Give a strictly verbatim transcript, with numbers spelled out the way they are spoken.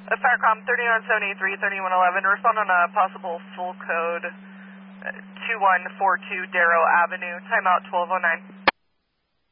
Uh, Firecom thirty-one seven eighty-three, thirty-one eleven, respond on a possible full code uh, two one four two Darrow Avenue, timeout twelve oh nine.